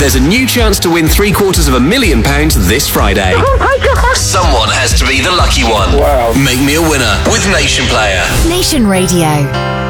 There's a new chance to win £750,000 this Friday. Someone has to be the lucky one. Wow. Make me a winner with Nation Player. Nation Radio.